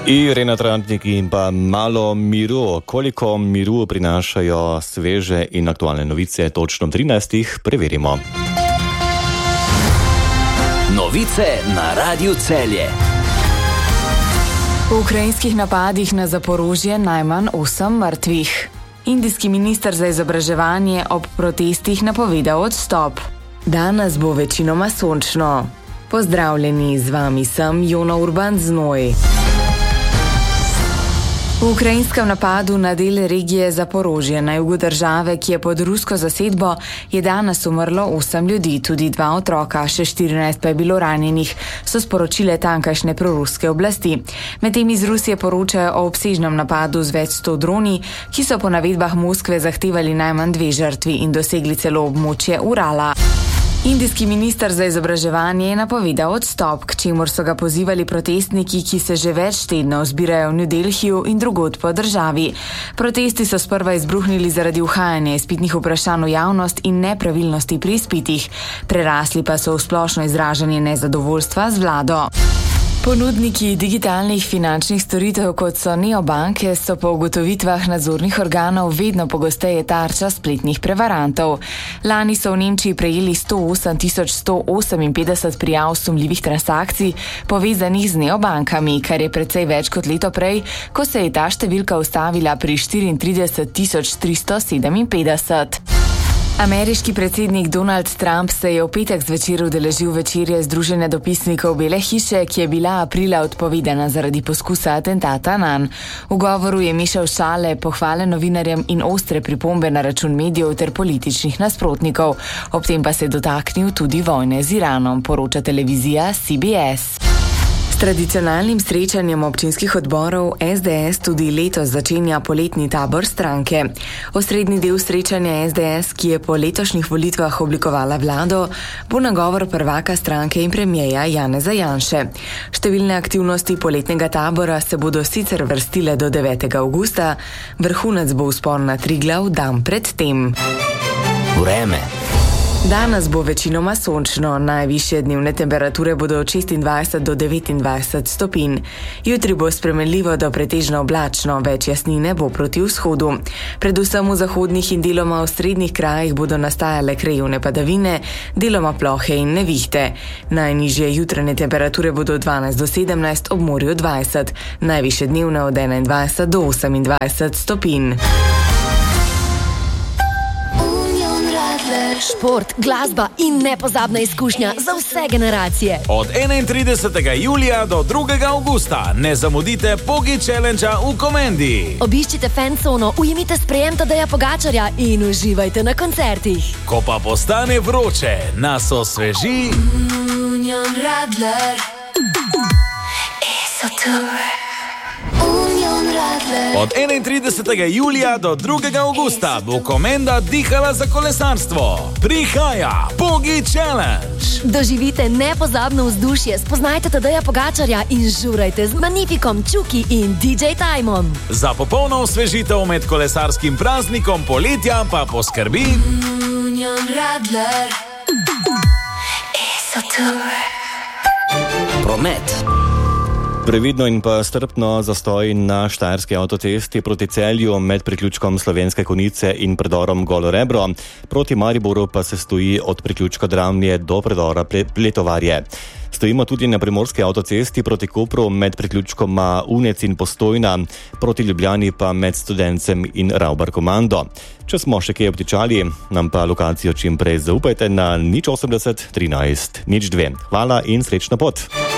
Irena Trantnik in pa malo miru. Koliko miru prinašajo sveže in aktualne novice točno 13. preverimo. Novice na Radiu Celje. V ukrajinskih napadih na Zaporožje najmanj 8 mrtvih. Indijski minister za izobraževanje ob protestih napovedal odstop. Danes bo večinoma sončno. Pozdravljeni, z vami sem Jona Urban Znoj. V ukrajinskem napadu na del regije Zaporožje na jugu države, ki je pod rusko zasedbo, je danes umrlo 8 ljudi, tudi 2 otroka, še 14 pa je bilo ranjenih, so sporočile tamkajšnje proruske oblasti. Medtem iz Rusije poročajo o obsežnem napadu z več 100 droni, ki so po navedbah Moskve zahtevali najmanj 2 žrtvi in dosegli celo območje Urala. Indijski minister za izobraževanje je napovedal odstop, k čemur so ga pozivali protestniki, ki se že več tednov zbirajo v New Delhiju in drugod po državi. Protesti so sprva izbruhnili zaradi uhajanja izpitnih vprašanj v javnost in nepravilnosti pri izpitih. Prerasli pa so v splošno izražanje nezadovoljstva z vlado. Ponudniki digitalnih finančnih storitev, kot so neobanke, so po ugotovitvah nadzornih organov vedno pogosteje tarča spletnih prevarantov. Lani so v Nemčiji prejeli 108.158 prijav sumljivih transakcij povezanih z neobankami, kar je precej več kot leto prej, ko se je ta številka ustavila pri 34.357. Ameriški predsednik Donald Trump se je v petek zvečer udeležil večerje Združenja dopisnikov Bele hiše, ki je bila aprila odpovedana zaradi poskusa atentata nanj. V govoru je mešal šale, pohvale novinarjem in ostre pripombe na račun medijev ter političnih nasprotnikov. Ob tem pa se je dotaknil tudi vojne z Iranom, poroča televizija CBS. S tradicionalnim srečanjem občinskih odborov SDS tudi letos začenja poletni tabor stranke. Osrednji del srečanja SDS, ki je po letošnjih volitvah oblikovala vlado, bo nagovor prvaka stranke in premierja Janeza Janše. Številne aktivnosti poletnega tabora se bodo sicer vrstile do 9. avgusta, vrhunec bo vzpon na Triglav dan pred tem. Vreme. Danes bo večinoma sončno, najvišje dnevne temperature bodo od 26 do 29 stopinj. Jutri bo spremenljivo do pretežno oblačno, več jasnine bo proti vzhodu. Predvsem v zahodnih in deloma v srednjih krajih bodo nastajale krajevne padavine, deloma plohe in nevihte. Najnižje jutranje temperature bodo 12 do 17, ob morju 20, najvišje dnevne od 21 do 28 stopinj. Šport, glasba in nepozabna izkušnja za vse generacije. Od 31. julija do 2. avgusta ne zamudite Pogi Challenge-a v Komendi. Obiščite fancono, ujemite sprejem Tadeja Pogačarja in uživajte na koncertih. Ko pa postane vroče, nas osveži Union Radler Esotour. Od 31. julija do 2. avgusta bo Komenda dihala za kolesarstvo. Prihaja Pogi Challenge. Doživite nepozabno vzdušje, spoznajte Tadeja Pogačarja in žurajte z Magnifikom, Čuki in DJ Timom. Za popolno osvežitev med kolesarskim praznikom poletja pa poskrbi Union Radler Esotour. Promet. Previdno in pa strpno zastoj na štajerski avtocesti proti Celju med priključkom Slovenske Konjice in predorom Golo Rebro. Proti Mariboru pa se stoji od priključka Dramlje do predora Pletovarje. Stojimo tudi na primorski avtocesti proti Kopru med priključkoma Unec in Postojna, proti Ljubljani pa med Studencem in Ravbar Komando. Če smo še kje obtičali, nam pa lokacijo čim prej zaupajte na 080 13 02. Hvala in srečno pot!